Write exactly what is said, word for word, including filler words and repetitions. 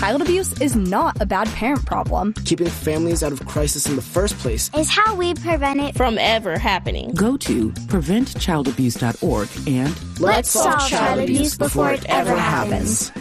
child abuse is not a bad parent problem. Keeping families out of crisis in the first place is how we prevent it from ever happening. Go to prevent child abuse dot org and let's solve child abuse before it ever happens.